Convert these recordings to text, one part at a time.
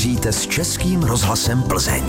vaříte s Českým rozhlasem Plzeň.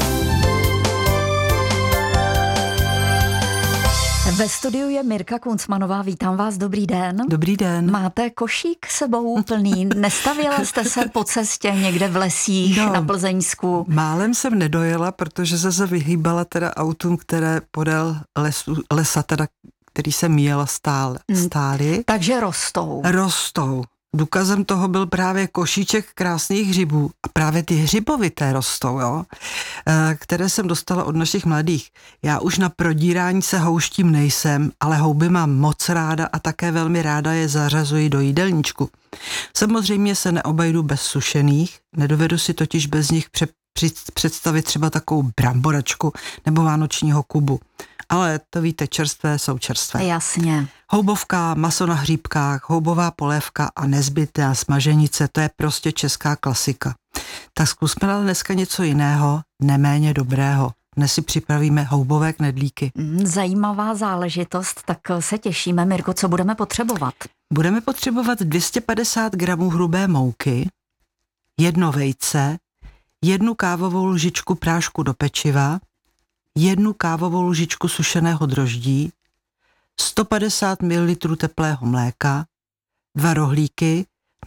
Ve studiu je Mirka Kuncmanová, vítám vás, dobrý den. Dobrý den. Máte košík sebou plný, nestavila jste se po cestě někde v lesích na Plzeňsku? Málem jsem nedojela, protože jsem se vyhýbala teda autům, které podél lesa, teda, který jsem míjela stály. Takže rostou. Rostou. Důkazem toho byl právě košíček krásných hřibů. A právě ty hřibovité rostou, jo? Které jsem dostala od našich mladých. Já už na prodírání se houštím nejsem, ale houby mám moc ráda a také velmi ráda je zařazuji do jídelníčku. Samozřejmě se neobejdu bez sušených, nedovedu si totiž bez nich představit třeba takovou bramboračku nebo vánočního kubu. Ale to víte, čerstvé jsou čerstvé. Jasně. Houbovka, maso na hříbkách, houbová polévka a nezbytná smaženice, to je prostě česká klasika. Tak zkusme ale dneska něco jiného, neméně dobrého. Dnes si připravíme houbové knedlíky. Zajímavá záležitost, tak se těšíme. Mirko, co budeme potřebovat? Budeme potřebovat 250 gramů hrubé mouky, 1 vejce, 1 kávovou lžičku prášku do pečiva, 1 kávovou lžičku sušeného droždí, 150 ml teplého mléka, 2 rohlíky,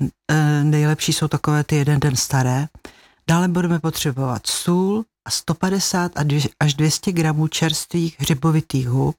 nejlepší jsou takové ty 1 den staré. Dále budeme potřebovat sůl a 150 až 200 gramů čerstvých hřibovitých hub,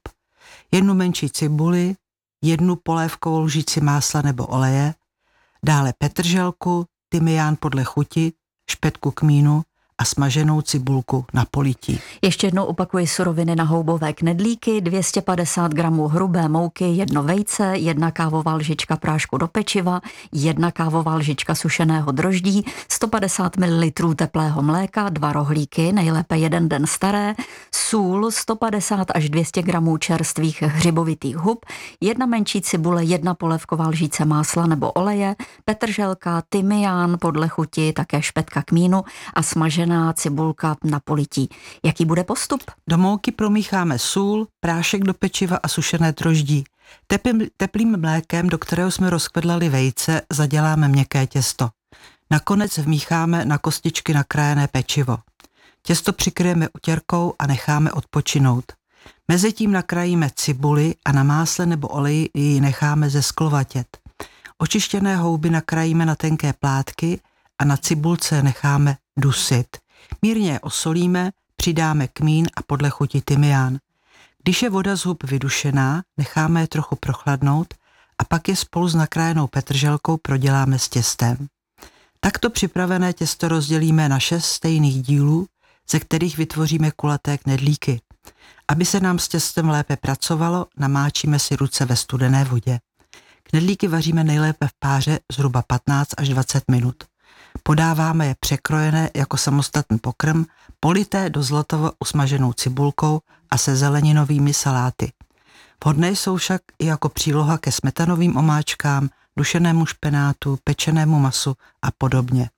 1 menší cibuli, 1 polévkovou lžíci másla nebo oleje, dále petrželku, tymián podle chuti, špetku kmínu a smaženou cibulku na polití. Ještě jednou opakuji suroviny na houbové knedlíky: 250 gramů hrubé mouky, 1 vejce, 1 kávová lžička prášku do pečiva, 1 kávová lžička sušeného droždí, 150 ml teplého mléka, 2 rohlíky, nejlépe 1 den staré, sůl, 150 až 200 gramů čerstvých hřibovitých hub, 1 menší cibule, 1 polévková lžíce másla nebo oleje, petrželka, tymián podle chuti, také špetka kmínu a smažená cibulka na polití. Jaký bude postup? Do mouky promícháme sůl, prášek do pečiva a sušené droždí. Teplým mlékem, do kterého jsme rozkvedlali vejce, zaděláme měkké těsto. Nakonec vmícháme na kostičky nakrájené pečivo. Těsto přikryjeme utěrkou a necháme odpočinout. Mezitím nakrájíme cibuli a na másle nebo oleji ji necháme zesklovatět. Očištěné houby nakrájíme na tenké plátky a na cibulce necháme dusit. Mírně je osolíme, přidáme kmín a podle chuti tymián. Když je voda z hub vydušená, necháme je trochu prochladnout a pak je spolu s nakrájenou petrželkou proděláme s těstem. Takto připravené těsto rozdělíme na 6 stejných dílů, ze kterých vytvoříme kulaté knedlíky. Aby se nám s těstem lépe pracovalo, namáčíme si ruce ve studené vodě. Knedlíky vaříme nejlépe v páře zhruba 15 až 20 minut. Podáváme je překrojené jako samostatný pokrm, polité do zlatovo usmaženou cibulkou a se zeleninovými saláty. Vhodné jsou však i jako příloha ke smetanovým omáčkám, dušenému špenátu, pečenému masu a podobně.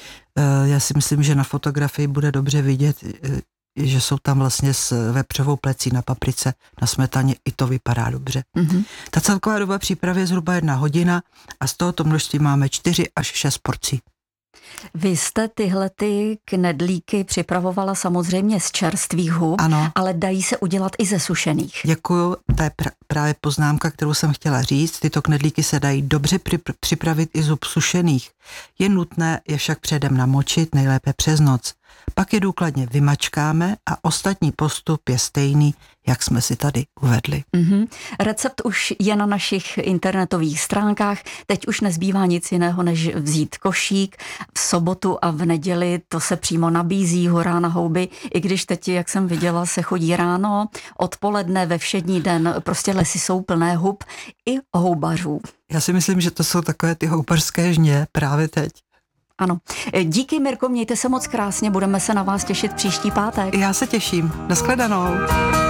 Já si myslím, že na fotografii bude dobře vidět, že jsou tam vlastně s vepřovou plecí na paprice, na smetaně, i to vypadá dobře. Mm-hmm. Ta celková doba přípravy je zhruba 1 hodina a z tohoto množství máme 4 až 6 porcí. Vy jste tyhle knedlíky připravovala samozřejmě z čerstvých hub, ano, ale dají se udělat i ze sušených. Děkuju, to je právě poznámka, kterou jsem chtěla říct. Tyto knedlíky se dají dobře připravit i z hub sušených. Je nutné je však předem namočit, nejlépe přes noc. Pak je důkladně vymačkáme a ostatní postup je stejný, jak jsme si tady uvedli. Mm-hmm. Recept už je na našich internetových stránkách. Teď už nezbývá nic jiného, než vzít košík. V sobotu a v neděli to se přímo nabízí, hurá na houby, i když teď, jak jsem viděla, se chodí ráno, odpoledne, ve všední den, prostě lesy jsou plné hub i houbařů. Já si myslím, že to jsou takové ty houbařské žně právě teď. Ano. Díky, Mirko, mějte se moc krásně, budeme se na vás těšit příští pátek. Já se těším. Nashledanou.